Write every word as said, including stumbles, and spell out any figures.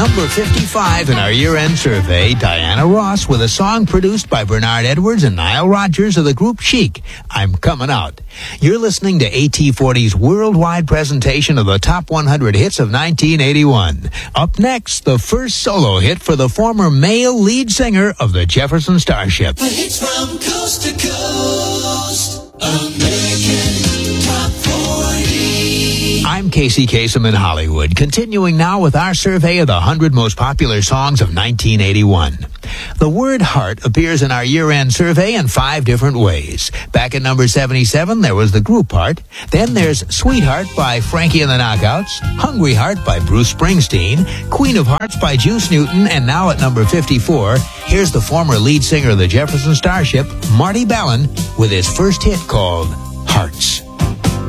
number fifty-five in our year-end survey, Diana Ross with a song produced by Bernard Edwards and Nile Rodgers of the group Chic, I'm Coming Out. You're listening to A T forty's worldwide presentation of the top one hundred hits of nineteen eighty-one. Up next, the first solo hit for the former male lead singer of the Jefferson Starship. The hits from coast to coast, American Top forty. I'm Casey Kasem in Hollywood, continuing now with our survey of the one hundred most popular songs of nineteen eighty-one. The word heart appears in our year-end survey in five different ways. Back at number seventy-seven, there was the group Heart. Then there's Sweetheart by Frankie and the Knockouts, Hungry Heart by Bruce Springsteen, Queen of Hearts by Juice Newton, and now at number fifty-four, here's the former lead singer of the Jefferson Starship, Marty Balin, with his first hit called